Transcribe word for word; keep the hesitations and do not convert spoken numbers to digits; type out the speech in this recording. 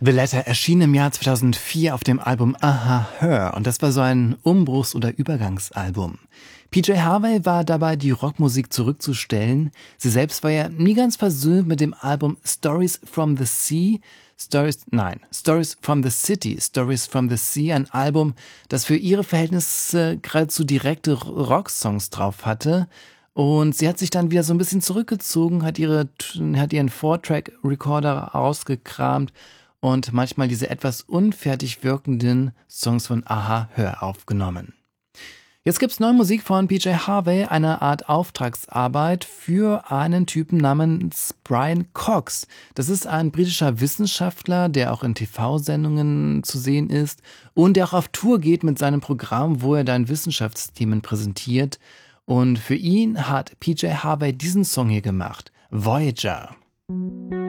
The Letter erschien im Jahr zweitausendvier auf dem Album Aha Her und das war so ein Umbruchs- oder Übergangsalbum. P J Harvey war dabei, die Rockmusik zurückzustellen. Sie selbst war ja nie ganz versöhnt mit dem Album Stories from the Sea, Stories, nein, Stories from the City, Stories from the Sea, ein Album, das für ihre Verhältnisse geradezu direkte Rocksongs drauf hatte. Und sie hat sich dann wieder so ein bisschen zurückgezogen, hat ihre, hat ihren Four-Track-Recorder rausgekramt und manchmal diese etwas unfertig wirkenden Songs von Aha Hör aufgenommen. Jetzt gibt's neue Musik von P J Harvey, eine Art Auftragsarbeit für einen Typen namens Brian Cox. Das ist ein britischer Wissenschaftler, der auch in T V-Sendungen zu sehen ist und der auch auf Tour geht mit seinem Programm, wo er dann Wissenschaftsthemen präsentiert. Und für ihn hat P J Harvey diesen Song hier gemacht, Voyager.